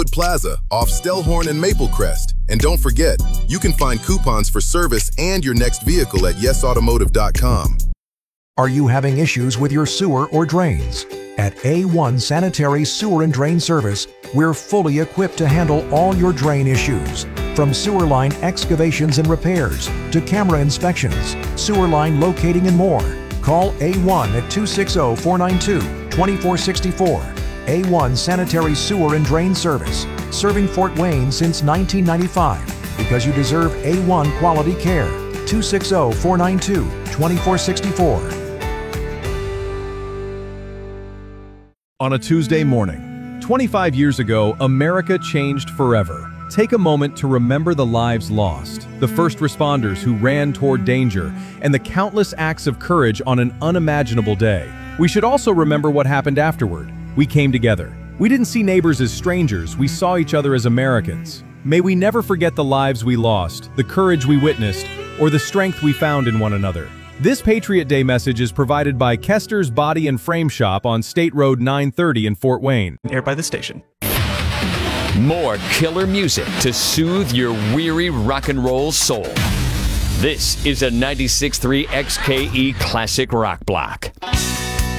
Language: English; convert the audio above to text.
Plaza off Stellhorn and Maple Crest. And don't forget, you can find coupons for service and your next vehicle at yesautomotive.com. Are you having issues with your sewer or drains? At A1 Sanitary Sewer and Drain Service, we're fully equipped to handle all your drain issues. From sewer line excavations and repairs to camera inspections, sewer line locating and more. Call A1 at 260-492-2464. A1 Sanitary Sewer and Drain Service, serving Fort Wayne since 1995 because you deserve A1 quality care. 260-492-2464. On a Tuesday morning, 25 years ago, America changed forever. Take a moment to remember the lives lost, the first responders who ran toward danger, and the countless acts of courage on an unimaginable day. We should also remember what happened afterward. We came together. We didn't see neighbors as strangers, we saw each other as Americans. May we never forget the lives we lost, the courage we witnessed, or the strength we found in one another. This Patriot Day message is provided by Kester's Body and Frame Shop on State Road 930 in Fort Wayne. Aired by the station. More killer music to soothe your weary rock and roll soul. This is a 96.3 XKE Classic Rock Block.